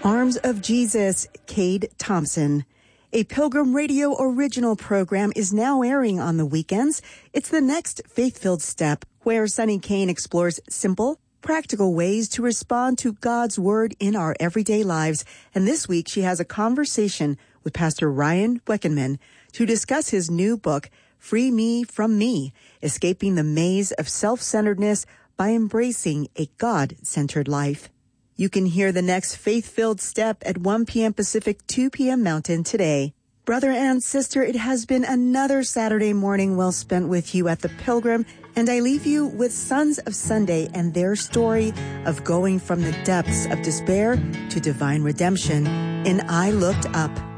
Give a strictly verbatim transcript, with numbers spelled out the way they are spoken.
Arms of Jesus, Cade Thompson. A Pilgrim Radio original program is now airing on the weekends. It's the next Faith-Filled Step, where Sunny Kane explores simple, practical ways to respond to God's Word in our everyday lives. And this week, she has a conversation with Pastor Ryan Weckenman to discuss his new book, Free Me from Me, Escaping the Maze of Self-Centeredness by Embracing a God-Centered Life. You can hear the next Faith-Filled Step at one p.m. Pacific, two p.m. Mountain today. Brother and sister, it has been another Saturday morning well spent with you at the Pilgrim, and I leave you with Sons of Sunday and their story of going from the depths of despair to divine redemption in I Looked Up.